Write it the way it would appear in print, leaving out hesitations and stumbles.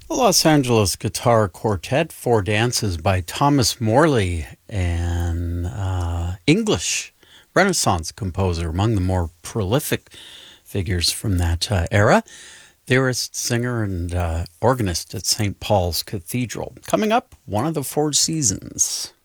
The Los Angeles Guitar Quartet, Four Dances by Thomas Morley, an English Renaissance composer, among the more prolific figures from that era. Theorist, singer, and organist at St. Paul's Cathedral. Coming up, One of the Four Seasons.